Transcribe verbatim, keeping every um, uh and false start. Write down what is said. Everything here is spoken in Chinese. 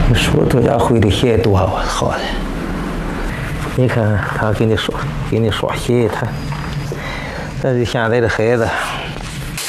说多家回的鞋多好的，你看他给你说给你说鞋，他，但是现在的孩子